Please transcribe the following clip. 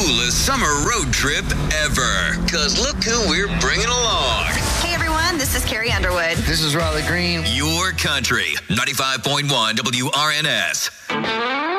coolest summer road trip ever. Because look who we're bringing along. Hey, everyone. This is Carrie Underwood. This is Riley Green. Your country, 95.1 WRNS.